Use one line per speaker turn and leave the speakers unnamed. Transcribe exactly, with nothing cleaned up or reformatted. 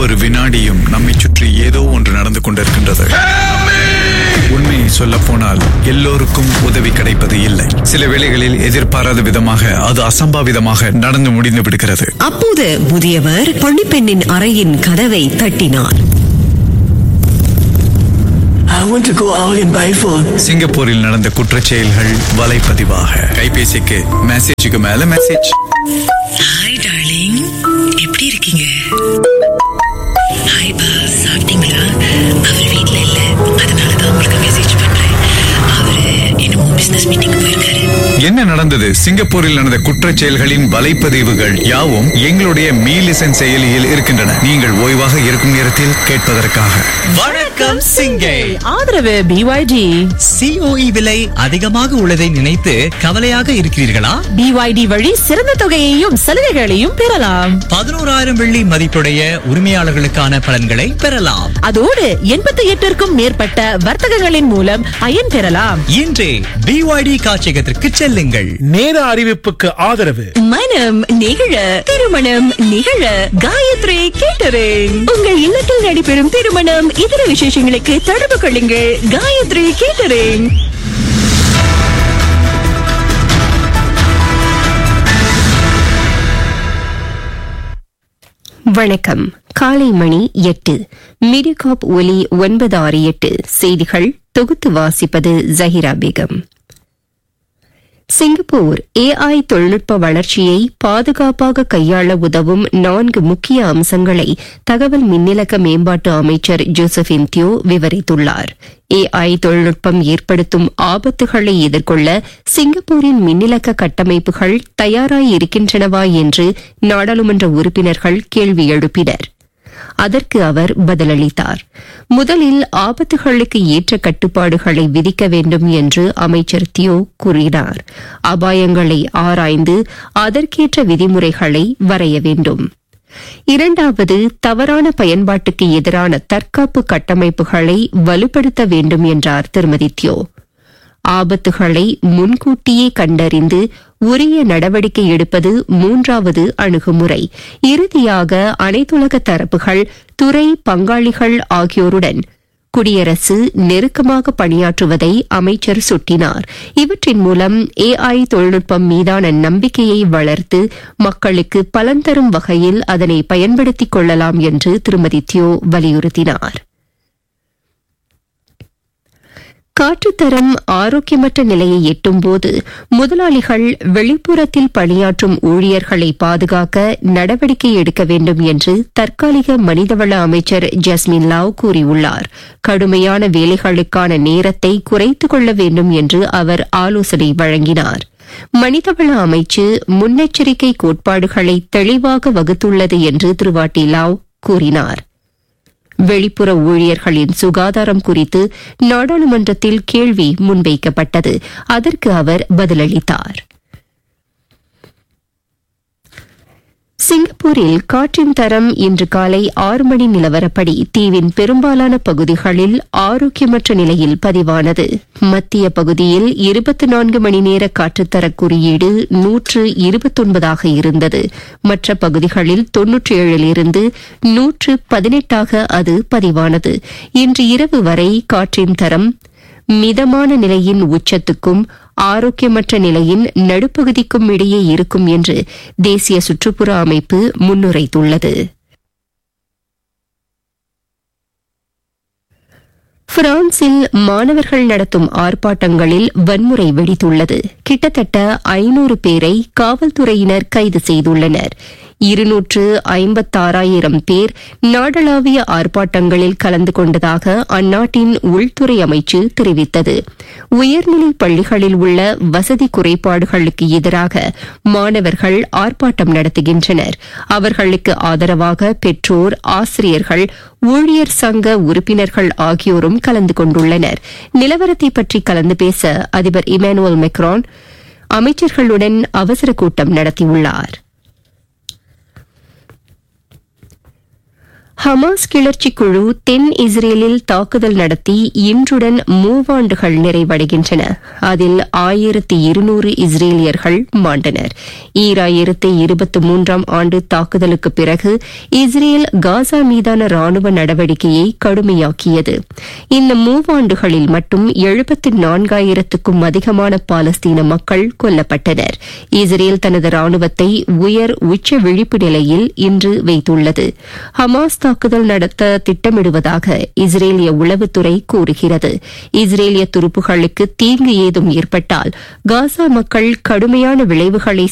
ஒவ்வொரு வினாடியும் நம்மை சுற்றி ஏதோ ஒன்று நடந்து கொண்டிருக்கின்றது. உண்மையை சொல்ல போனால் எல்லோருக்கும் உதவி கிடைப்பது இல்லை. சில வேளைகளில் எதிர்பாராத விதமாக அது அசம்பாவிதமாக நடந்து முடிந்து விடுகிறது.
அப்போது முதியவர் பணிப்பெண்ணின் அறையின் கதவை தட்டினார்.
சிங்கப்பூரில் நடந்த குற்றச் செயல்கள் வலைப்பதிவாக கைபேசிக்கு மெசேஜுக்கு மேல மெசேஜ்.
ஹாய் டார்லிங், எப்படி இருக்கீங்க? ஹாய் பா, சாப்பிட்டீங்களா? அவர் வீட்ல இல்ல, அதனாலதான் உங்களுக்கு மெசேஜ் பண்றேன். அவரு என்னமோ பிசினஸ் மீட்டிங் போயிருக்காரு.
என்ன நடந்தது? சிங்கப்பூரில் நடந்த குற்றச் செயல்களின் வலைப்பதிவுகள் யாவும் எங்களுடைய மீ லிசன் செயலியில் இருக்கின்றன. நீங்கள் ஓய்வாக இருக்கும் நேரத்தில் கேட்பதற்காக.
வணக்கம் சிங்கை.
ஆதரவு பி ஒய் டி.
சிஓஇ விலை அதிகமாக உள்ளதை நினைத்து கவலையாக இருக்கிறீர்களா?
பி ஒய் டி வழி சிறந்த தொகையையும் சலுகைகளையும் பெறலாம்.
பதினோராயிரம் வெள்ளி மதிப்புடைய உரிமையாளர்களுக்கான பலன்களை பெறலாம்.
அதோடு எண்பத்தி எட்டிற்கும் மேற்பட்ட வர்த்தகங்களின் மூலம் பயன் பெறலாம்.
இன்றே பி ஒய் டி காட்சியகத்திற்கு செல்லுங்கள்.
நேர அறிவிப்புக்கு ஆதரவு
மனம் நிகழ திருமணம் நிகழ காயத்ரி கேட்டரிங். உங்கள் இல்லத்தில் நடைபெறும் திருமணம் இதர விசேஷங்களுக்கு தொடர்பு கொள்ளுங்கள். காயத்ரி கேட்டரிங்.
வணக்கம். காலை மணி எட்டு. மீடியாகாப் ஒலி ஒன்பது ஆறு எட்டு. செய்திகள் தொகுத்து வாசிப்பது ஜஹிரா பேகம். சிங்கப்பூர் ஏஐ தொழில்நுட்ப வளர்ச்சியை பாதுகாப்பாக கையாள உதவும் நான்கு முக்கிய அம்சங்களை தகவல் மின்னிலக்க மேம்பாட்டு அமைச்சர் ஜோசபின் தியோ விவரித்துள்ளார். ஏஐ தொழில்நுட்பம் ஏற்படுத்தும் ஆபத்துகளை எதிர்கொள்ள சிங்கப்பூரின் மின்னிலக்க கட்டமைப்புகள் தயாராய் இருக்கின்றனவா என்று நாடாளுமன்ற உறுப்பினர்கள் கேள்வி எழுப்பினர். அதற்கு அவர் பதிலளித்தார். முதலில் ஆபத்துகளுக்கு ஏற்ற கட்டுப்பாடுகளை விதிக்க வேண்டும் என்று அமைச்சர் தியோ கூறினார். அபாயங்களை ஆராய்ந்து அதற்கேற்ற விதிமுறைகளை வரைய வேண்டும். இரண்டாவது, தவறான பயன்பாட்டுக்கு எதிரான தற்காப்பு கட்டமைப்புகளை வலுப்படுத்த வேண்டும் என்றார் திருமதி தியோ. ஆபத்துகளை முன்கூட்டியே கண்டறிந்து உரிய நடவடிக்கை எடுப்பது மூன்றாவது அணுகுமுறை. இறுதியாக அனைத்துலக தரப்புகள், துறை பங்காளிகள் ஆகியோருடன் குடியரசு நெருக்கமாக பணியாற்றுவதை அமைச்சர் சுட்டினார். இவற்றின் மூலம் ஏஐ தொழில்நுட்பம் மீதான நம்பிக்கையை வளர்த்து மக்களுக்கு பலன் தரும் வகையில் அதனை பயன்படுத்திக் கொள்ளலாம் என்று திருமதி தியோ வலியுறுத்தினார். காற்றுத்தரம் ஆரோக்கியமற்ற நிலையை எட்டும்போது முதலாளிகள் வெளிப்புறத்தில் பணியாற்றும் ஊழியர்களை பாதுகாக்க நடவடிக்கை எடுக்க வேண்டும் என்று தற்காலிக மனிதவள அமைச்சர் ஜஸ்மின் லாவ் கூறியுள்ளார். கடுமையான வேலைகளுக்கான நேரத்தை குறைத்துக் கொள்ள வேண்டும் என்று அவர் ஆலோசனை வழங்கினார். மனிதவள அமைச்சு முன்னெச்சரிக்கை கோட்பாடுகளை தெளிவாக வகுத்துள்ளது என்று திருவாட்டி லாவ் கூறினார். வெளிப்புற ஊழியர்களின் சுகாதாரம் குறித்து நாடாளுமன்றத்தில் கேள்வி முன்வைக்கப்பட்டது. அதற்கு அவர் பதிலளித்தார். சிங்கப்பூரில் காற்றின் தரம் இன்று காலை ஆறு மணி நிலவரப்படி தீவின் பெரும்பாலான பகுதிகளில் ஆரோக்கியமற்ற நிலையில் பதிவானது. மத்திய பகுதியில் இருபத்தி நான்கு மணி நேர காற்றுத்தர குறியீடு நூற்று இருபத்தொன்பதாக இருந்தது. மற்ற பகுதிகளில் தொன்னூற்றி ஏழிலிருந்து நூற்று பதினெட்டாக அது பதிவானது. இன்று இரவு வரை காற்றின் தரம் மிதமான நிலையின் உச்சத்துக்கும் ஆரோக்கியமற்ற நிலையின் நடுப்பகுதிக்கும் இடையே இருக்கும் என்று தேசிய சுற்றுப்புற அமைப்பு முன்னுரைத்துள்ளது. பிரான்சில் மாணவர்கள் நடத்தும் ஆர்ப்பாட்டங்களில் வன்முறை வெடித்துள்ளது. கிட்டத்தட்ட ஐநூறு பேரை காவல்துறையினர் கைது செய்துள்ளனர். இருநூற்று ஐம்பத்தாறாயிரம் பேர் நாடளாவிய ஆர்ப்பாட்டங்களில் கலந்து கொண்டதாக அந்நாட்டின் உள்துறை அமைச்சு தெரிவித்தது. உயர்நிலை பள்ளிகளில் உள்ள வசதி குறைபாடுகளுக்கு எதிராக மாணவர்கள் ஆர்ப்பாட்டம் நடத்துகின்றனர். அவர்களுக்கு ஆதரவாக பெற்றோர், ஆசிரியர்கள், ஊழியர் சங்க உறுப்பினர்கள் ஆகியோரும் கலந்து கொண்டுள்ளனர். நிலவரத்தை பற்றி கலந்து பேச அதிபர் இமானுவேல் மேக்ரான் அமைச்சர்களுடன் அவசர கூட்டம் நடத்தியுள்ளார். ஹமாஸ் கிளர்ச்சி குழு தென் இஸ்ரேலில் தாக்குதல் நடத்தி இன்றுடன் மூவாண்டுகள் நிறைவடைகின்றன. அதில் ஆயிரத்தி இருநூறு இஸ்ரேலியர்கள் மாண்டனர். ஈராயிரத்தி இருபத்தி மூன்றாம் ஆண்டு தாக்குதலுக்கு பிறகு இஸ்ரேல் காசா மீதான ராணுவ நடவடிக்கையை கடுமையாக்கியது. இந்த மூவாண்டுகளில் மட்டும் எழுபத்தி நான்காயிரத்துக்கும் அதிகமான பாலஸ்தீன மக்கள் கொல்லப்பட்டனர். இஸ்ரேல் தனது ராணுவத்தை உயர் உச்ச விழிப்பு நிலையில் இன்று வைத்துள்ளது. ஹமாஸ் தாக்குதல் நடத்த திட்டமிடுவதாக இஸ்ரேலிய உளவுத்துறை கூறுகிறது. இஸ்ரேலிய துருப்புகளுக்கு தீங்கு ஏதும் ஏற்பட்டால் காசா மக்கள் கடுமையான விளைவுகளை